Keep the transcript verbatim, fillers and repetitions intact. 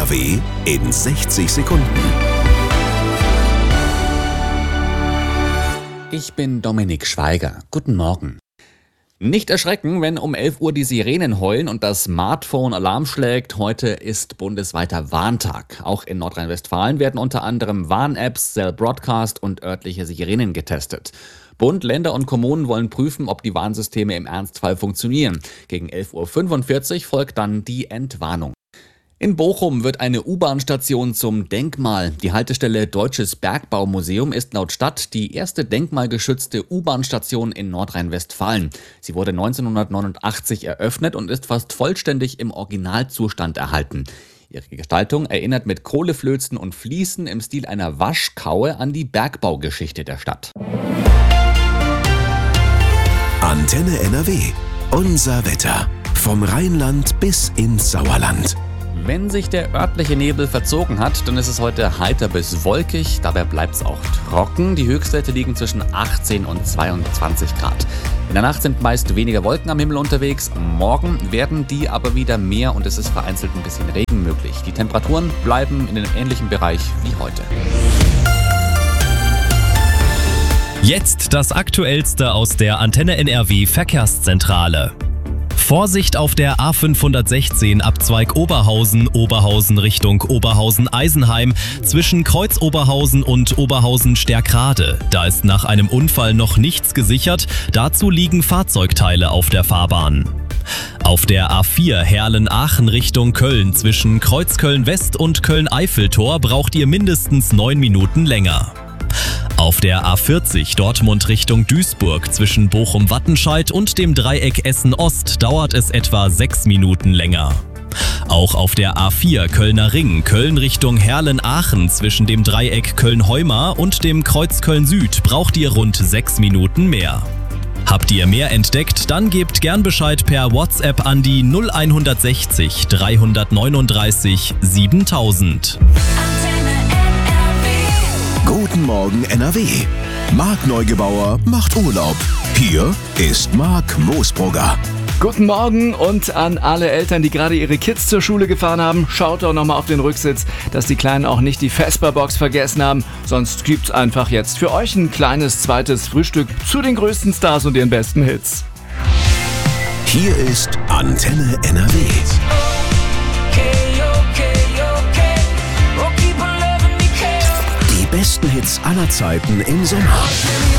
N R W in sechzig Sekunden. Ich bin Dominik Schweiger. Guten Morgen. Nicht erschrecken, wenn um elf Uhr die Sirenen heulen und das Smartphone Alarm schlägt. Heute ist bundesweiter Warntag. Auch in Nordrhein-Westfalen werden unter anderem Warn-Apps, Cell Broadcast und örtliche Sirenen getestet. Bund, Länder und Kommunen wollen prüfen, ob die Warnsysteme im Ernstfall funktionieren. Gegen elf Uhr fünfundvierzig folgt dann die Entwarnung. In Bochum wird eine U-Bahn-Station zum Denkmal. Die Haltestelle Deutsches Bergbaumuseum ist laut Stadt die erste denkmalgeschützte U-Bahn-Station in Nordrhein-Westfalen. Sie wurde neunzehnhundertneunundachtzig eröffnet und ist fast vollständig im Originalzustand erhalten. Ihre Gestaltung erinnert mit Kohleflözen und Fliesen im Stil einer Waschkaue an die Bergbaugeschichte der Stadt. Antenne N R W. Unser Wetter. Vom Rheinland bis ins Sauerland. Wenn sich der örtliche Nebel verzogen hat, dann ist es heute heiter bis wolkig. Dabei bleibt es auch trocken. Die Höchstwerte liegen zwischen achtzehn und zweiundzwanzig Grad. In der Nacht sind meist weniger Wolken am Himmel unterwegs. Morgen werden die aber wieder mehr und es ist vereinzelt ein bisschen Regen möglich. Die Temperaturen bleiben in einem ähnlichen Bereich wie heute. Jetzt das Aktuellste aus der Antenne N R W Verkehrszentrale. Vorsicht auf der A fünfhundertsechzehn Abzweig Oberhausen, Oberhausen Richtung Oberhausen-Eisenheim zwischen Kreuz Oberhausen und Oberhausen-Sterkrade. Da ist nach einem Unfall noch nichts gesichert, dazu liegen Fahrzeugteile auf der Fahrbahn. Auf der A vier Herlen-Aachen Richtung Köln zwischen Kreuz Köln-West und Köln-Eiffeltor braucht ihr mindestens neun Minuten länger. Auf der A vierzig Dortmund Richtung Duisburg zwischen Bochum-Wattenscheid und dem Dreieck Essen-Ost dauert es etwa sechs Minuten länger. Auch auf der A vier Kölner Ring Köln Richtung Herlen-Aachen zwischen dem Dreieck Köln-Heumar und dem Kreuz Köln-Süd braucht ihr rund sechs Minuten mehr. Habt ihr mehr entdeckt, dann gebt gern Bescheid per WhatsApp an die null hundertsechzig dreihundertneununddreißig siebentausend. Guten Morgen N R W. Marc Neugebauer macht Urlaub. Hier ist Marc Moosbrugger. Guten Morgen und an alle Eltern, die gerade ihre Kids zur Schule gefahren haben. Schaut doch nochmal auf den Rücksitz, dass die Kleinen auch nicht die Vesperbox vergessen haben. Sonst gibt's einfach jetzt für euch ein kleines zweites Frühstück zu den größten Stars und ihren besten Hits. Hier ist Antenne N R W. Die besten Hits aller Zeiten im Sommer.